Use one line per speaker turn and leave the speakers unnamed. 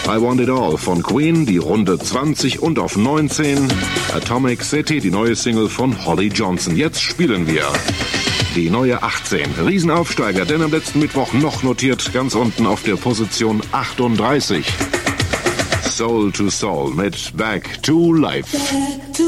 I Want It All von Queen, die Runde 20 und auf 19 Atomic City, die neue Single von Holly Johnson. Jetzt spielen wir die neue 18. Riesenaufsteiger, denn am letzten Mittwoch noch notiert ganz unten auf der Position 38. Soul to Soul mit Back to Life.
Back to